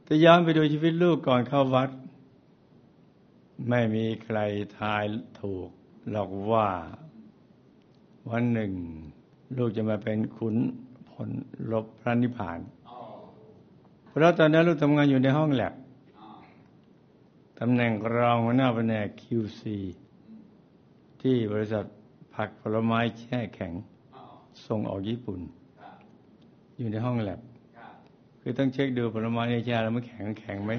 แต่ย้อนไปดูชีวิตลูกก่อนเข้าวัดไม่มีใครทายถูกหรอกว่าวันหนึ่งลูกจะมาเป็นขุนพลรบพระนิพพานเพราะตอนนั้นลูกทำงานอยู่ในห้องแลบตำแหน่งรองหัวหน้าแผนก QC ที่บริษัทผักผลไม้แช่แข็งส่งออกญี่ปุ่นอยู่ในห้องแลบคือต้องเช็คดูผลไม้ในแช่แล้วมันแข็งไหม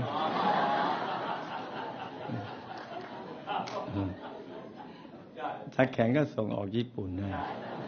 ถ้าแข็งก็ส่งออกญี่ปุ่นนะ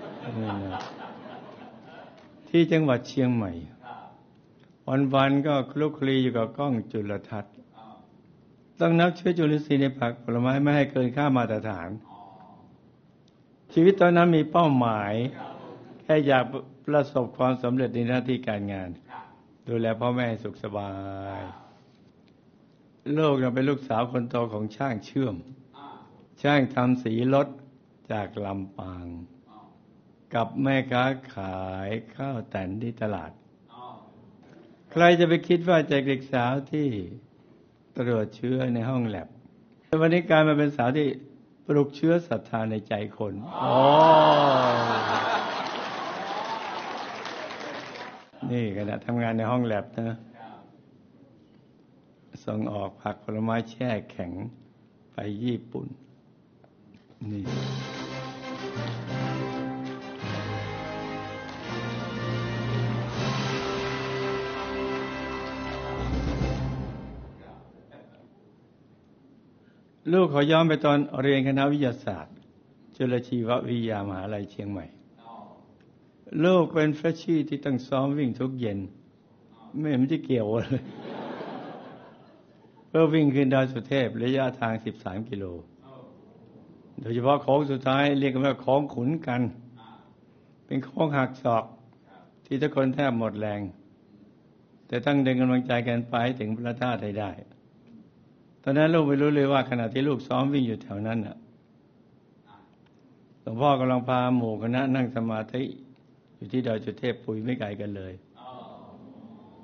ที่จังหวัดเชียงใหม่วันๆก็คลุกคลีอยู่กับกล้องจุลทรรศน์ต้องนับเชื้อจุลินทรีย์ในผักผลไม้ไม่ให้เกินค่ามาตรฐานชีวิตตอนนั้นมีเป้าหมายแค่อยากประสบความสำเร็จในหน้าที่การงานดูแลพ่อแม่สุขสบายลูกเป็นลูกสาวคนโตของช่างเชื่อมช่างทำสีรถจากลำปางกับแม่ค้าขายข้าวแต่นที่ตลาดใครจะไปคิดว่าเด็กสาวที่ตรวจเชื้อในห้องแลบแต่วันนี้กลายมาเป็นสาวที่ปลุกเชื้อศรัทธาในใจคนนี่ขณะทำงานในห้องแลบนะส่งออกผักผลไม้แช่แข็งไปญี่ปุ่นนี่ลูกขอย้อนไปตอนเรียนคณะวิทยาศาสตร์จุฬาชีววิทยามหาวิทยาลัยเชียงใหม่ลูกเป็นเฟรชชี่ที่ต้องซ้อมวิ่งทุกเย็นไม่เห็นจะเกี่ยวเลยเพื่อวิ่งขึ้นดอยสุเทพระยะทาง13 กิโลโดยเฉพาะโค้งสุดท้ายเรียกกันว่าโค้งขุนกันเป็นโค้งหักศอกที่ทุกคนแทบหมดแรงแต่ตั้งดึงกำลังใจกันไปถึงพระธาตุได้ตอนนั้นลูกไม่รู้เลยว่าขณะที่ลูกซ้อมวิ่งอยู่แถวนั้นน่ะหลวงพ่อกำลังพาหมู่คณะนั่งสมาธิอยู่ที่ดอยสุเทพปุยไม่ไกลกันเลย